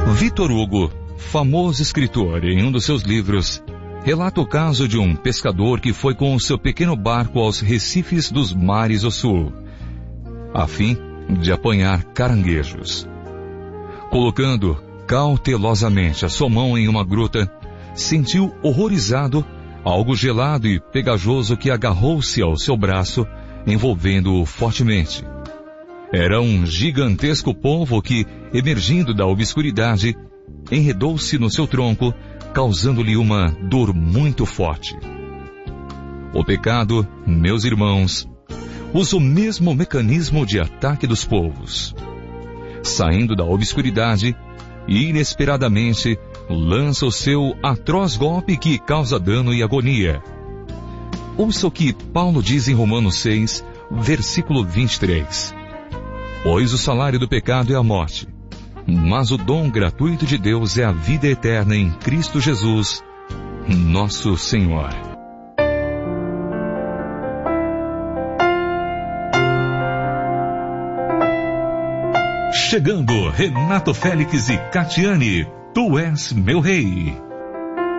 Victor Hugo, famoso escritor, em um dos seus livros, relata o caso de um pescador que foi com o seu pequeno barco aos recifes dos mares do sul, a fim de apanhar caranguejos. Colocando cautelosamente a sua mão em uma gruta, sentiu horrorizado algo gelado e pegajoso que agarrou-se ao seu braço, envolvendo-o fortemente. Era um gigantesco polvo que, emergindo da obscuridade, enredou-se no seu tronco, causando-lhe uma dor muito forte. O pecado, meus irmãos, usa o mesmo mecanismo de ataque dos polvos. Saindo da obscuridade, inesperadamente, lança o seu atroz golpe que causa dano e agonia. Ouça o que Paulo diz em Romanos 6, versículo 23. Pois o salário do pecado é a morte, mas o dom gratuito de Deus é a vida eterna em Cristo Jesus, nosso Senhor. Chegando Renato Félix e Catiane, Tu és meu rei.